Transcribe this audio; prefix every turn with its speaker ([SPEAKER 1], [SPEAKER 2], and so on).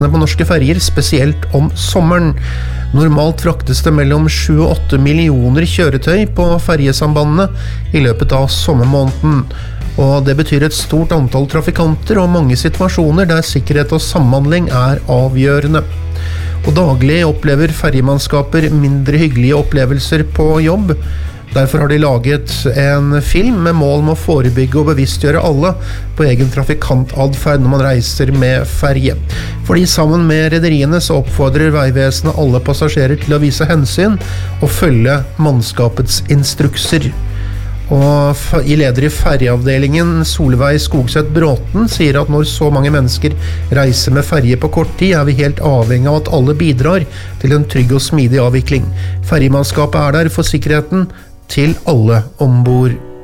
[SPEAKER 1] på norske ferger, spesielt om sommeren. Normalt fraktes det mellom 7 og 8 millioner kjøretøy på fergesambandene i løpet av sommermåneden. Og det betyr et stort antall trafikanter og mange situasjoner der sikkerhet og samhandling er avgjørende. Og daglig opplever fergemannskaper mindre hyggelige opplevelser på jobb. Derfor har de laget en film med mål om å forebygge og bevisstgjøre alle på egen trafikantadferd når man reiser med ferge. Fordi sammen med rederiene så oppfordrer Vegvesenet alle passasjerer til å vise hensyn og følge mannskapets instrukser. Og leder i fergeavdelingen Solveig Skogseth Bråten sier at når så mange mennesker reiser med ferge på kort tid, er vi helt avhengig av at alle bidrar til en trygg og smidig avvikling. Fergemannskapet er der for sikkerheten til alle ombord.